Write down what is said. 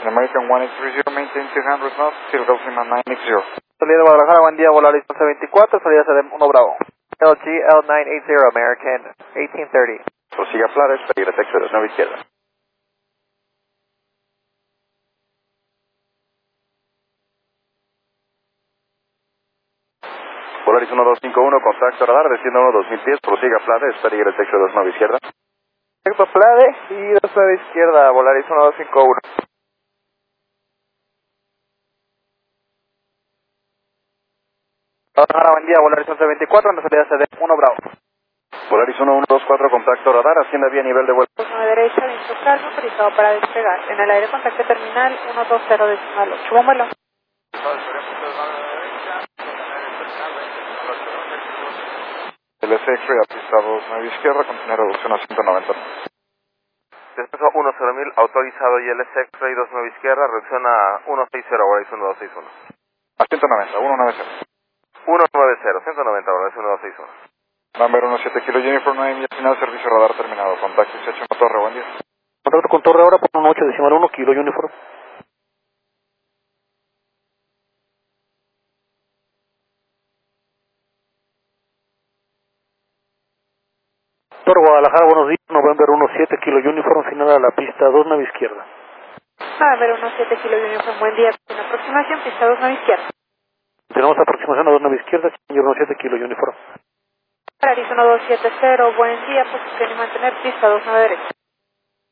American 1830, maintain 200 knots, Circle Lima 980. Salida de Guadalajara, buen día, Volaris 1124, salida CDM 1 Bravo. LG L980, American 1830. Prosiga Flores, peligro texto de 9 izquierda. Volaris 1251, contacto radar, desciendo 2010, prosiga Flores, peligro texto de 9 izquierda. Perfecto, Plade y 29 izquierda, Volaris 1251. Guadalajara, buen día, Volaris 1124, en la salida CDM 1 Bravo. Volaris 1124, contacto radar, asciende vía nivel de vuelo. 9 derecha, viento calmo, autorizado para despegar. En el aire contacto terminal 120.8. Buen vuelo. El SX-Ray a pista 29 izquierda, contiene reducción a 190. Descenso 10.000, autorizado y el X-Ray 29 izquierda, reducción a 160, Volaris 1261. A 190, 190. 190, 190, Volaris 1261. Number 17 Kilo Uniform 9 millas final, servicio radar terminado. Contacto 18 en Torre, buen día. Contacto con Torre ahora por 18.1 Kilo Uniform. Torre Guadalajara, buenos días, November 17 Kilo Uniform, final a la pista 29 izquierda. November 17 Kilo Uniform, buen día. En aproximación, pista 29 izquierda. Tenemos aproximación a 29 izquierda, señor 17 Kilo Uniform. Volaris 1270, buen día, posición y mantener pista 29 derecha.